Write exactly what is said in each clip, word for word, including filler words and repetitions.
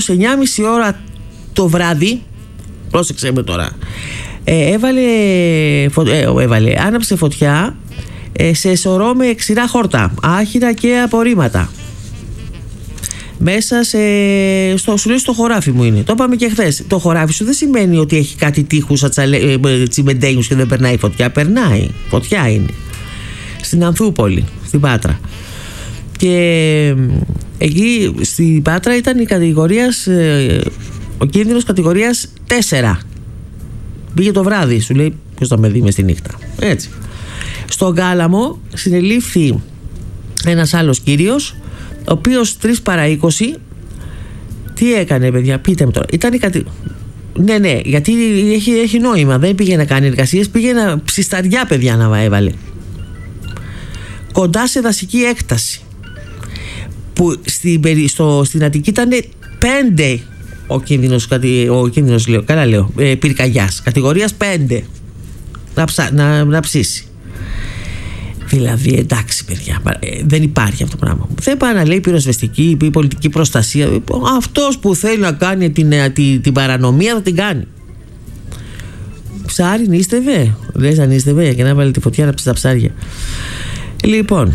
εννιά και μισή ώρα το βράδυ, πρόσεξε με τώρα, ε, έβαλε, φω, ε, έβαλε, άναψε φωτιά ε, σε σωρό με ξηρά χόρτα, άχυρα και απορρίμματα. Μέσα σε, στο, σου λέει στο χωράφι μου είναι. Το είπαμε και χθες. Το χωράφι σου δεν σημαίνει ότι έχει κάτι τείχους, τσιμεντένιους και δεν περνάει φωτιά. Περνάει. Φωτιά είναι. Στην Ανθούπολη, στην Πάτρα. Και εκεί στην Πάτρα ήταν η κατηγορίας, ο κίνδυνος κατηγορίας τέσσερα. Πήγε το βράδυ, σου λέει ποιος θα με δει μες τη νύχτα. Έτσι. Στον Κάλαμο συνελήφθη ένας άλλος κύριος, ο οποίος τρεις παρά είκοσι τι έκανε, παιδιά, πείτε μου τώρα. Ήταν η κατη... Ναι, ναι, γιατί έχει, έχει νόημα. Δεν πήγε να κάνει εργασίες, πήγε να ψισταριά, παιδιά, να έβαλε. Κοντά σε δασική έκταση. Που στην, στο, στην Αττική ήταν πέντε ο κίνδυνος, ο κίνδυνος λέω, καλά λέω, ε, πυρκαγιάς. Κατηγορίας πέντε. Να, ψά, να, να ψήσει. Δηλαδή, εντάξει, παιδιά, ε, δεν υπάρχει αυτό το πράγμα. Δεν πάει να λέει πυροσβεστική ή πολιτική προστασία. Αυτός που θέλει να κάνει την, την, την παρανομία θα την κάνει. Ψάρι νίστευε. Λες αν νίστευε και να βάλει τη φωτιά να ψήσει τα ψάρια. Λοιπόν,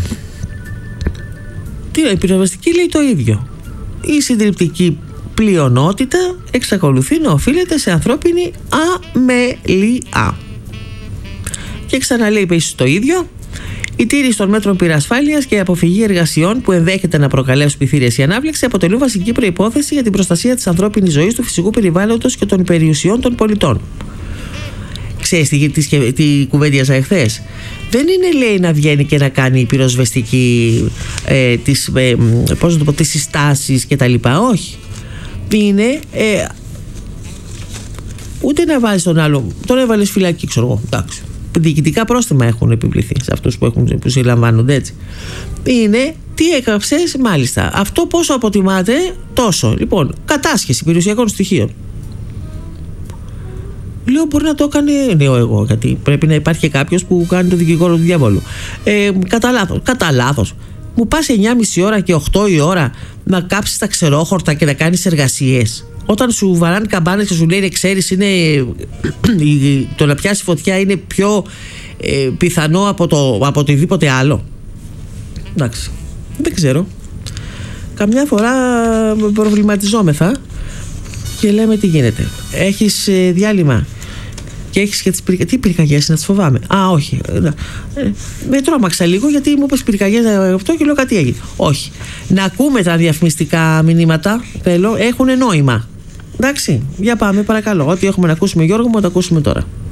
η πυροσβεστική λέει το ίδιο. Η συντριπτική πλειονότητα εξακολουθεί να οφείλεται σε ανθρώπινη αμελία. Και ξαναλέει επίσης το ίδιο. Η τήρηση των μέτρων πυρασφάλειας και η αποφυγή εργασιών που ενδέχεται να προκαλέσουν πληθύριαση ή ανάφλεξη αποτελούν βασική προϋπόθεση για την προστασία της ανθρώπινης ζωής, του φυσικού περιβάλλοντος και των περιουσιών των πολιτών. Ξέρεις τι, τι, τι κουβέντιαζα εχθές. Δεν είναι, λέει, να βγαίνει και να κάνει πυροσβεστική ε, τις, ε, πώς να το πω, τις συστάσεις και τα λοιπά. Όχι. Είναι ε, ούτε να βάζει τον άλλο. Τον έβαλες φυλακή, ξέρω εγώ. Εντάξει. Διοικητικά πρόστιμα έχουν επιβληθεί σε αυτούς που, έχουν, που συλλαμβάνονται, έτσι. Είναι τι έκαψες, μάλιστα. Αυτό πόσο αποτιμάται, τόσο. Λοιπόν, κατάσχεση περιουσιακών στοιχείων. Λέω, μπορεί να το έκανε, λέω εγώ, γιατί πρέπει να υπάρχει κάποιος που κάνει το δικηγόρο του διαβόλου. Ε, κατά λάθος. Κατά λάθος. Μου πας εννιά και μισή ώρα και οκτώ η ώρα να κάψεις τα ξερόχορτα και να κάνεις εργασίες. Όταν σου βαράνε καμπάνες και σου λένε, ξέρεις, είναι, το να πιάσει φωτιά είναι πιο ε, πιθανό από, το, από οτιδήποτε άλλο. Εντάξει, δεν ξέρω. Καμιά φορά προβληματιζόμεθα και λέμε τι γίνεται. Έχεις ε, διάλειμμα και έχεις και τις πυρκαγιές. Τι πυρκαγιές, να τις φοβάμαι. Α, όχι. Ε, με τρόμαξα λίγο γιατί μου είπες πυρκαγιές αυτό και λέω κάτι έγινε. Όχι. Να ακούμε τα διαφημιστικά μηνύματα, θέλω, έχουν νόημα. Εντάξει, για πάμε παρακαλώ. Ό,τι έχουμε να ακούσουμε, Γιώργο μου, θα το ακούσουμε τώρα.